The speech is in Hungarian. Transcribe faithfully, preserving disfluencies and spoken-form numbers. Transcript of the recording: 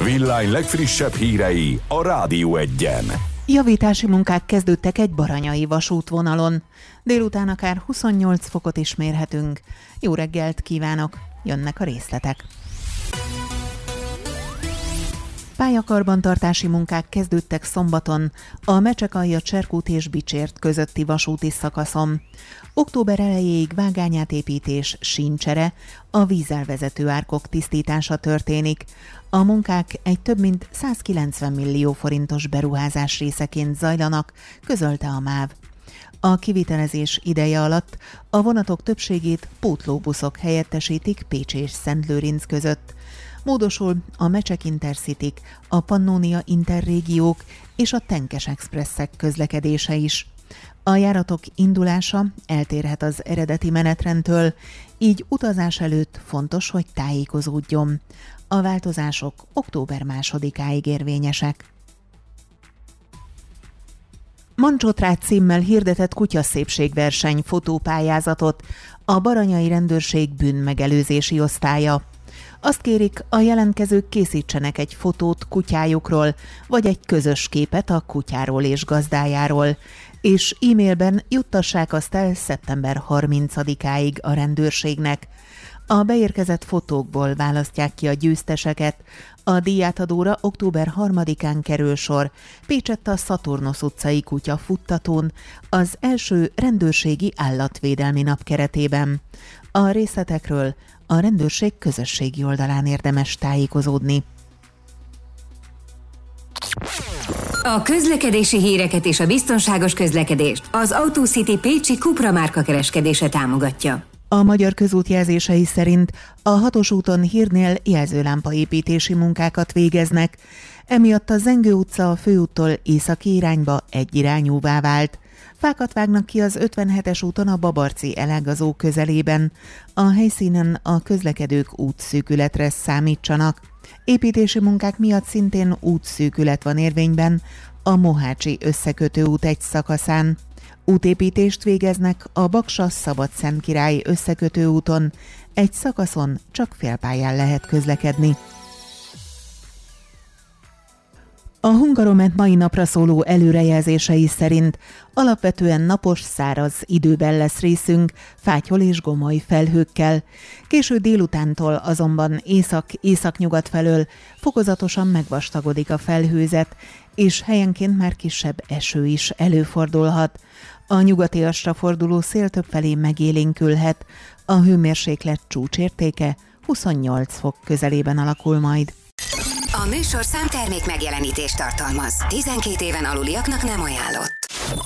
Villány legfrissebb hírei a Rádió Egyen. Javítási munkák kezdődtek egy baranyai vasútvonalon. Délután akár huszonnyolc fokot is mérhetünk. Jó reggelt kívánok, jönnek a részletek. Pályakarbantartási munkák kezdődtek szombaton a Mecsekalja-Cserkút és Bicsért közötti vasúti szakaszon. Október elejéig vágányátépítés, síncsere, a vízelvezető árkok tisztítása történik. A munkák egy több mint százkilencven millió forintos beruházás részeként zajlanak, közölte a MÁV. A kivitelezés ideje alatt a vonatok többségét pótlóbuszok helyettesítik Pécs és Szentlőrinc között. Módosul a Mecsek Intercityk, a Pannonia Interrégiók és a Tenkes Expresszek közlekedése is. A járatok indulása eltérhet az eredeti menetrendtől, így utazás előtt fontos, hogy tájékozódjon. A változások október másodikáig érvényesek. Mancsotrágy címmel hirdetett kutyaszépségverseny fotópályázatot a Baranyai Rendőrség bűnmegelőzési osztálya. Azt kérik, a jelentkezők készítsenek egy fotót kutyájukról, vagy egy közös képet a kutyáról és gazdájáról, és e-mailben juttassák azt el szeptember harmincadikáig a rendőrségnek. A beérkezett fotókból választják ki a győzteseket. A díjátadóra október harmadikán kerül sor Pécsett a Szaturnusz utcai kutya futtatón, az első rendőrségi állatvédelmi nap keretében. A részletekről a rendőrség közösségi oldalán érdemes tájékozódni. A közlekedési híreket és a biztonságos közlekedést az Autocity Pécsi Cupra márka kereskedése támogatja. A Magyar Közút jelzései szerint a hatos úton Hírnél jelzőlámpaépítési munkákat végeznek, emiatt a Zengő utca a főúttól északi irányba egyirányúvá vált. Fákat vágnak ki az ötvenhetes úton a Babarci elágazó közelében. A helyszínen a közlekedők útszűkületre számítsanak. Építési munkák miatt szintén útszűkület van érvényben a Mohácsi összekötő út egy szakaszán. Útépítést végeznek a Baksa-Szabadszentkirály összekötő úton, egy szakaszon csak félpályán lehet közlekedni. A Hungaromet mai napra szóló előrejelzései szerint alapvetően napos, száraz időben lesz részünk, fátyol és gomoly felhőkkel. Késő délutántól azonban észak-északnyugat felől fokozatosan megvastagodik a felhőzet, és helyenként már kisebb eső is előfordulhat. A nyugati astra forduló szél többfelé megélénkülhet, a hőmérséklet csúcsértéke huszonnyolc fok közelében alakul majd. A műsorszám termék megjelenítést tartalmaz. tizenkét éven aluliaknak nem ajánlott.